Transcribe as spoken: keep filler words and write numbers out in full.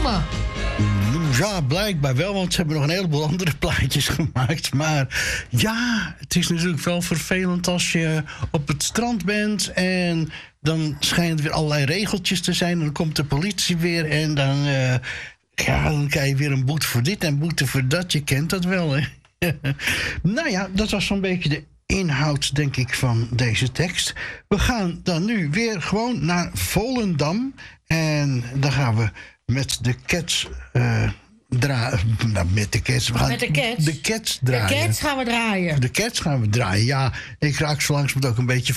komen. Ja, blijkbaar wel, want ze hebben nog een heleboel andere plaatjes gemaakt. Maar ja, het is natuurlijk wel vervelend als je op het strand bent en dan schijnt er weer allerlei regeltjes te zijn. Dan komt de politie weer en dan, uh, ja, dan krijg je weer een boete voor dit en boete voor dat. Je kent dat wel, hè? Nou ja, dat was zo'n beetje de inhoud, denk ik, van deze tekst. We gaan dan nu weer gewoon naar Volendam. En dan gaan we met de Cats uh, draaien. Nou, met de Cats. We gaan met de Cats? De Cats draaien. De Cats gaan we draaien. De Cats gaan we draaien, ja. Ik raak zo langzamerhand ook een beetje